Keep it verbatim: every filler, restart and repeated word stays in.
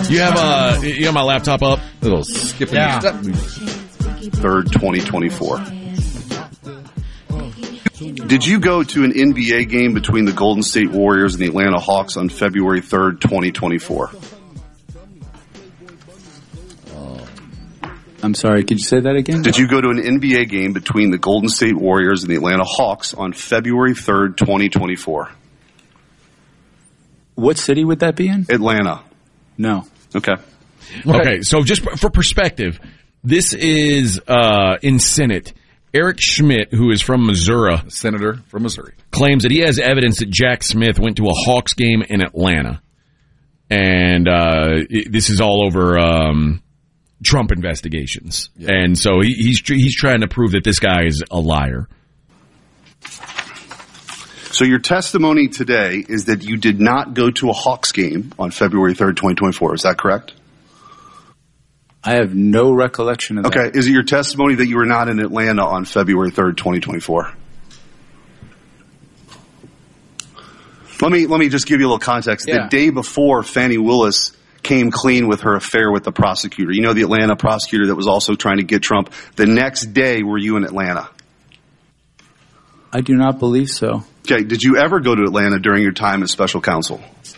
You have uh, you have my laptop up. A little skipping Yeah. step. third, twenty twenty-four. Did you go to an N B A game between the Golden State Warriors and the Atlanta Hawks on February third, twenty twenty-four? I'm sorry, could you say that again? Did you go to an N B A game between the Golden State Warriors and the Atlanta Hawks on February third, twenty twenty-four? What city would that be in? Atlanta. No. Okay. Okay, so just for perspective, this is uh, in Senate. Eric Schmidt, who is from Missouri, Senator from Missouri, claims that he has evidence that Jack Smith went to a Hawks game in Atlanta. And uh, it, this is all over um, Trump investigations. Yeah. And so he, he's he's trying to prove that this guy is a liar. So your testimony today is that you did not go to a Hawks game on February third, twenty twenty-four. Is that correct? I have no recollection of that. Okay. Is it your testimony that you were not in Atlanta on February third, twenty twenty-four? Let me let me just give you a little context. Yeah. The day before, Fani Willis came clean with her affair with the prosecutor. You know, the Atlanta prosecutor that was also trying to get Trump. The next day, were you in Atlanta? I do not believe so. Okay. Did you ever go to Atlanta during your time as special counsel?